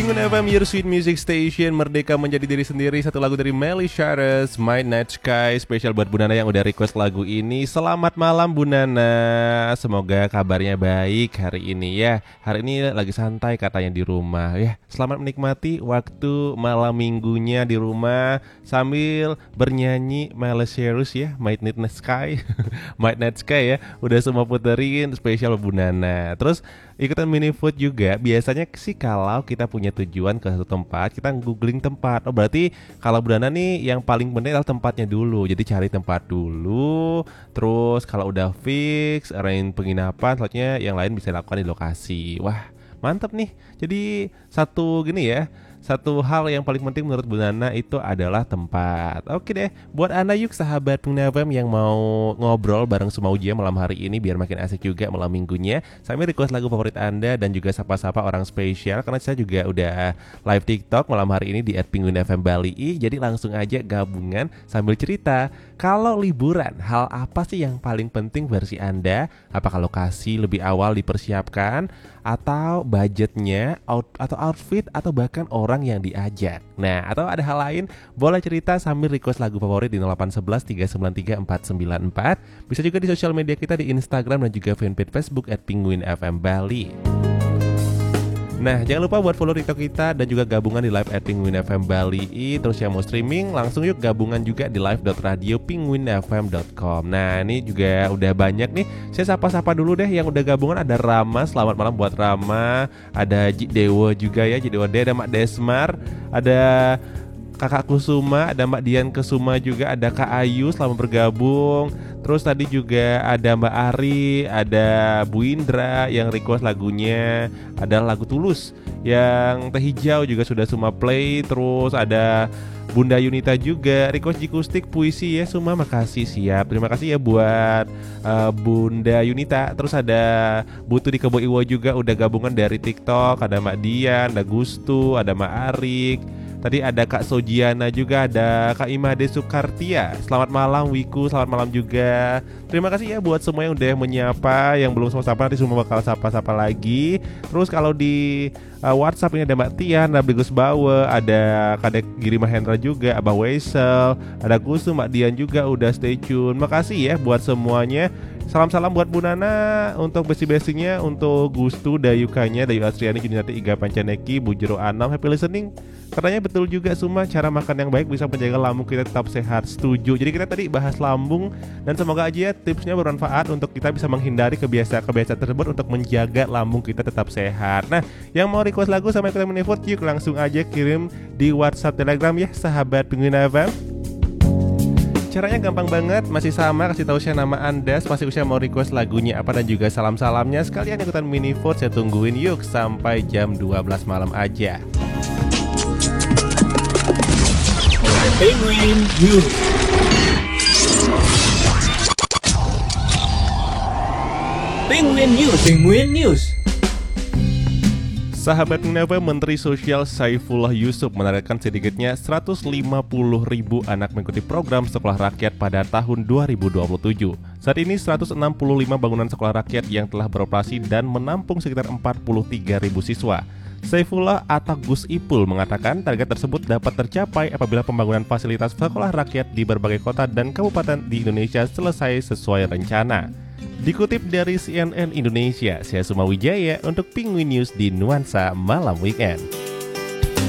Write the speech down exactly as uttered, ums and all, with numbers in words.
Penguin F M, your sweet music station. Merdeka menjadi diri sendiri. Satu lagu dari Miley Cyrus, Midnight Sky. Spesial buat Bu Nana yang udah request lagu ini. Selamat malam Bu Nana. Semoga kabarnya baik hari ini ya. Hari ini lagi santai katanya di rumah ya. Selamat menikmati waktu malam minggunya di rumah sambil bernyanyi Miley Cyrus ya, Midnight Sky. Midnight Sky ya. Udah semua puterin spesial Bu Nana. Terus ikutan mini food juga. Biasanya sih kalau kita punya tujuan ke satu tempat, kita googling tempat. Oh berarti kalau Bu Nana nih yang paling penting adalah tempatnya dulu. Jadi cari tempat dulu. Terus kalau udah fix arrange penginapan, selanjutnya yang lain bisa dilakukan di lokasi. Wah mantap nih. Jadi satu gini ya, satu hal yang paling penting menurut Bu Nana itu adalah tempat. Oke deh, buat Anda yuk sahabat Penguin F M yang mau ngobrol bareng Sumaujia malam hari ini biar makin asik juga malam minggunya, sambil request lagu favorit Anda dan juga sapa-sapa orang spesial. Karena saya juga udah live TikTok malam hari ini di et penguin f m bali. Jadi langsung aja gabungan sambil cerita. Kalau liburan, hal apa sih yang paling penting versi Anda? Apakah lokasi lebih awal dipersiapkan, atau budgetnya, out, atau outfit, atau bahkan orang yang diajak? Nah, atau ada hal lain? Boleh cerita sambil request lagu favorit di nol delapan satu satu tiga sembilan tiga empat sembilan empat. Bisa juga di sosial media kita di Instagram dan juga fanpage Facebook et penguin f m bali. Nah, jangan lupa buat follow TikTok kita dan juga gabungan di live at penguin f m bali. Terus yang mau streaming, langsung yuk gabungan juga di live dot radio penguin f m dot com. Nah, ini juga udah banyak nih. Saya sapa-sapa dulu deh yang udah gabungan. Ada Rama, selamat malam buat Rama. Ada Jidewo juga ya, Jidewo D, ada Mak Desmar, ada Kakak Kusuma, ada Mbak Dian Kesuma juga, ada Kak Ayu selamat bergabung. Terus tadi juga ada Mbak Ari, ada Bu Indra yang request lagunya ada lagu Tulus. Yang Teh Hijau juga sudah semua play. Terus ada Bunda Yunita juga request jikustik puisi ya, semua makasih, siap. Terima kasih ya buat uh, Bunda Yunita. Terus ada Butuh di Kebo Iwo juga udah gabungan dari TikTok. Ada Mbak Dian, ada Gustu, ada Mbak Arik. Tadi ada Kak Sojiana juga, ada Kak Imade Sukartia. Selamat malam Wiku, selamat malam juga. Terima kasih ya buat semua yang udah menyapa. Yang belum semua sapa nanti semua bakal sapa-sapa lagi. Terus kalau di uh, WhatsApp ini ada Mbak Tian, ada Gus Bawe, ada Kadek Giri Mahendra juga, Abah Weisel, ada Gusu, Mbak Dian juga udah stay tune. Makasih ya buat semuanya. Salam-salam buat Bu Nana untuk besi-besinya, untuk Gustu, Dayukanya, Dayu Astriani, Juniyati, Iga Pancaneki, Bu Jero Anam, happy listening. Katanya betul juga semua, cara makan yang baik bisa menjaga lambung kita tetap sehat. Setuju. Jadi kita tadi bahas lambung dan semoga aja tipsnya bermanfaat untuk kita bisa menghindari kebiasaan-kebiasaan tersebut untuk menjaga lambung kita tetap sehat. Nah, yang mau request lagu sama ikutan mini-vote yuk langsung aja kirim di WhatsApp Telegram ya sahabat Penguin F M. Caranya gampang banget, masih sama, kasih tahu saya nama Anda, spasi usia mau request lagunya apa dan juga salam-salamnya. Sekalian ikutan mini vote, saya tungguin yuk sampai jam dua belas malam aja. Penguin News. Penguin News. Penguin News. Sahabat Penguin F M, Menteri Sosial Saifullah Yusuf menargetkan sedikitnya seratus lima puluh ribu anak mengikuti program sekolah rakyat pada tahun dua ribu dua puluh tujuh. Saat ini seratus enam puluh lima bangunan sekolah rakyat yang telah beroperasi dan menampung sekitar empat puluh tiga ribu siswa. Saifullah atau Gus Ipul mengatakan target tersebut dapat tercapai apabila pembangunan fasilitas sekolah rakyat di berbagai kota dan kabupaten di Indonesia selesai sesuai rencana. Dikutip dari C N N Indonesia, saya Suma Wijaya untuk Penguin News di Nuansa Malam Weekend.